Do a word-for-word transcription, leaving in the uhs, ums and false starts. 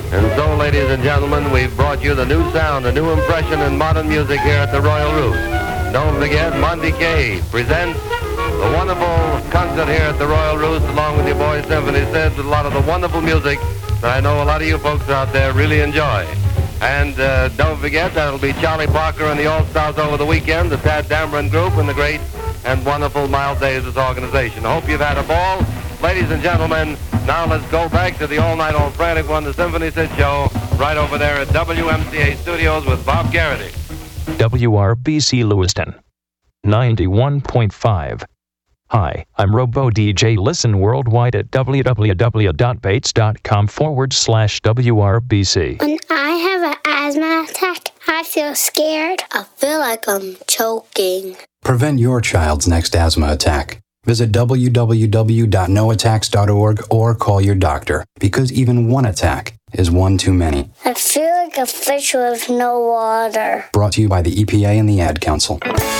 And so, ladies and gentlemen, we've brought you the new sound, a new impression in modern music here at the Royal Roost. Don't forget, Monty Kaye presents the wonderful concert here at the Royal Roost, along with your boy Symphony Sid, with a lot of the wonderful music that I know a lot of you folks out there really enjoy. And uh, don't forget, that'll be Charlie Parker and the All-Stars over the weekend, the Tad Dameron Group, and the great and wonderful Miles Davis organization. I hope you've had a ball. Ladies and gentlemen, now let's go back to the all-night old frantic one, the Symphony Sid Show, right over there at W M C A Studios with Bob Garrity. W R B C Lewiston, ninety-one point five. Hi, I'm Robo D J. Listen worldwide at www.bates.com forward slash WRBC. When I have an asthma attack, I feel scared. I feel like I'm choking. Prevent your child's next asthma attack. Visit w w w dot no attacks dot org or call your doctor, because even one attack is one too many. I feel like a fish with no water. Brought to you by the E P A and the Ad Council.